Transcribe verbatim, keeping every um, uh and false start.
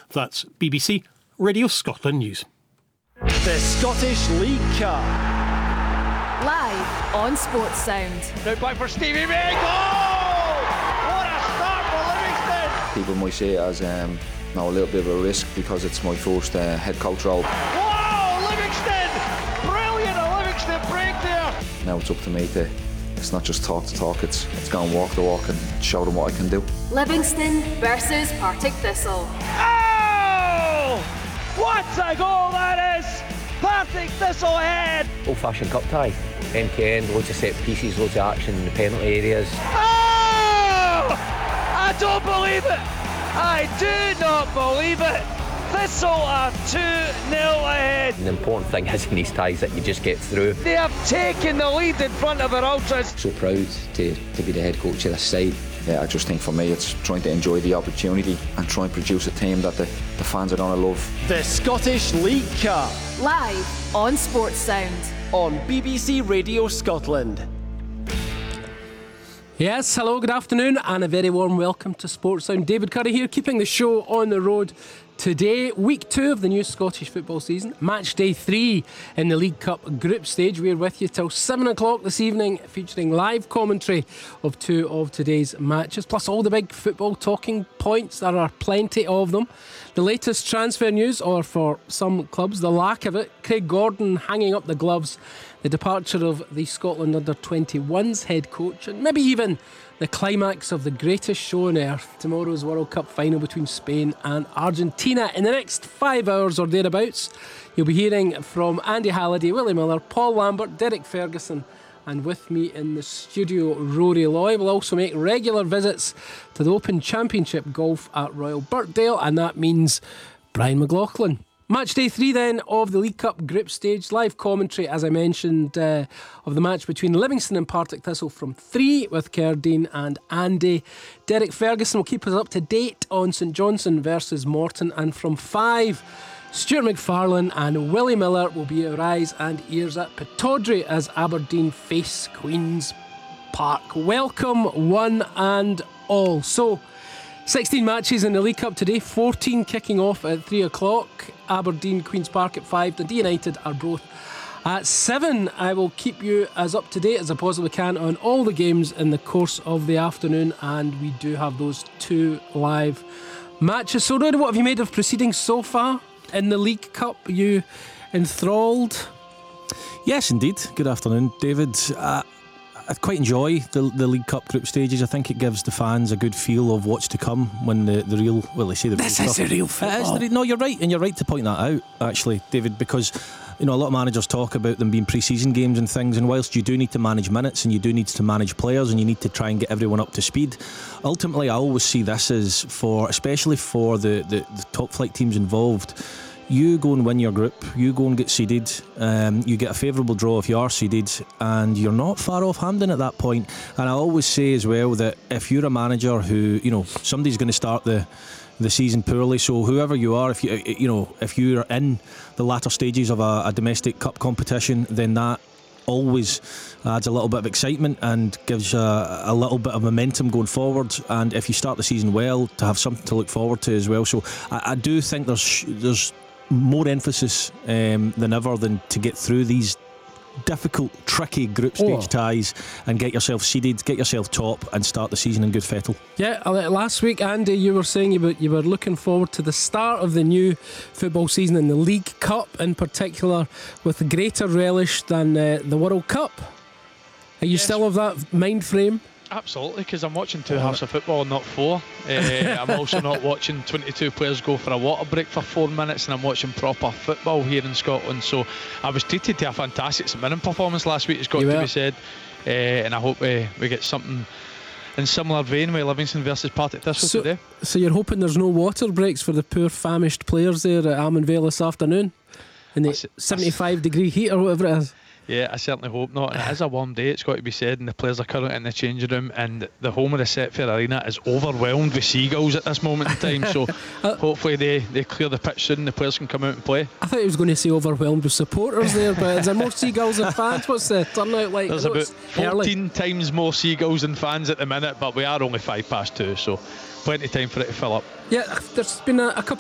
That's B B C Radio Scotland News. The Scottish League Cup. Live on Sports Sound. Now back for Stevie May. Goal! What a start for Livingston! People might see it as um, no, a little bit of a risk because it's my first uh, head coach role. Wow, Livingston! Brilliant, a Livingston break there. Now it's up to me to, it's not just talk to talk, it's, it's go and walk the walk and show them what I can do. Livingston versus Partick Thistle. Oh! What a goal that is! Partick Thistle ahead! Old-fashioned cup tie, end to end, loads of set pieces, loads of action in the penalty areas. Oh! I don't believe it! I do not believe it! Thistle are two nil ahead. And the important thing is in these ties that you just get through. They have taken the lead in front of our ultras. So proud to, to be the head coach of this side. Yeah, I just think for me it's trying to enjoy the opportunity and try and produce a team that the, the fans are going to love. The Scottish League Cup. Live on Sports Sound. On B B C Radio Scotland. Yes, hello, good afternoon, and a very warm welcome to Sports Sound. David Curry here, keeping the show on the road today. Week two of the new Scottish football season. Match day three in the League Cup group stage. We're with you till seven o'clock this evening, featuring live commentary of two of today's matches, plus all the big football talking points. There are plenty of them. The latest transfer news, or for some clubs, the lack of it. Craig Gordon hanging up the gloves. The departure of the Scotland under twenty-ones head coach, and maybe even the climax of the greatest show on earth, tomorrow's World Cup final between Spain and Argentina. In the next five hours or thereabouts, you'll be hearing from Andy Halliday, Willie Miller, Paul Lambert, Derek Ferguson, and with me in the studio, Rory Loy. Will also make regular visits to the Open Championship golf at Royal Birkdale, and that means Brian McLaughlin. Match day three then of the League Cup group stage. Live commentary, as I mentioned, uh, of the match between Livingston and Partick Thistle from three with Cerdine and Andy. Derek Ferguson will keep us up to date on St Johnstone versus Morton, and from five, Stuart McFarlane and Willie Miller will be our eyes and ears at Pittodrie as Aberdeen face Queen's Park. Welcome one and all. So, sixteen matches in the League Cup today, fourteen kicking off at three o'clock. Aberdeen, Queen's Park at five. Dundee United are both at seven. I will keep you as up to date as I possibly can on all the games in the course of the afternoon, and we do have those two live matches. So, Rory, what have you made of proceedings so far in the League Cup? Are you enthralled? Yes, indeed. Good afternoon, David. Uh, I quite enjoy the the League Cup group stages. I think it gives the fans a good feel of what's to come when the, the real, well, they say the This real is stuff. the real football. It is the re- no, you're right, and you're right to point that out, actually, David, because you know a lot of managers talk about them being pre-season games and things, and whilst you do need to manage minutes and you do need to manage players and you need to try and get everyone up to speed, ultimately I always see this as for, especially for the, the, the top flight teams involved, you go and win your group, you go and get seeded, um, you get a favourable draw if you are seeded, and you're not far off Hampden at that point. And I always say as well that if you're a manager who, you know, somebody's going to start the the season poorly, so whoever you are, if you you know if you're in the latter stages of a, a domestic cup competition, then that always adds a little bit of excitement and gives a, a little bit of momentum going forward. And if you start the season well, to have something to look forward to as well. So I, I do think there's there's more emphasis um, than ever than to get through these difficult, tricky group stage oh. ties and get yourself seeded, get yourself top, and start the season in good fettle. Yeah, last week, Andy, you were saying you were, you were looking forward to the start of the new football season in the League Cup in particular with greater relish than uh, the World Cup. Are you yes. still of that mind frame? Absolutely, because I'm watching two halves of football, not four. Uh, I'm also not watching twenty-two players go for a water break for four minutes, and I'm watching proper football here in Scotland. So I was treated to a fantastic St Mirren performance last week, it's got you to were. be said, uh, and I hope uh, we get something in similar vein with Livingston versus Partick Thistle so, today. So you're hoping there's no water breaks for the poor famished players there at Almond Vale this afternoon in the that's, seventy-five that's, degree heat or whatever it is? Yeah, I certainly hope not. And it is a warm day, it's got to be said, and the players are currently in the changing room, and the home of the Setfair Arena is overwhelmed with seagulls at this moment in time. So uh, hopefully they, they clear the pitch soon and the players can come out and play. I thought he was going to say overwhelmed with supporters there, but is there more seagulls than fans? What's the turnout like? There's about fourteen early. times more seagulls than fans at the minute, but we are only five past two, so plenty of time for it to fill up. Yeah, there's been a, a couple